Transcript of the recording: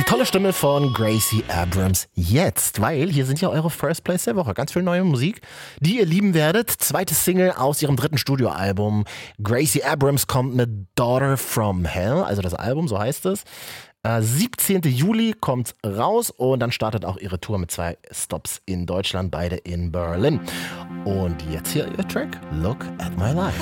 Die tolle Stimme von Gracie Abrams jetzt, weil hier sind ja eure First Plays der Woche. Ganz viel neue Musik, die ihr lieben werdet. Zweite Single aus ihrem dritten Studioalbum. Gracie Abrams kommt mit Daughter from Hell, also das Album, so heißt es. 17. Juli kommt raus und dann startet auch ihre Tour mit 2 Stops in Deutschland, beide in Berlin. Und jetzt hier ihr Track Look at My Life.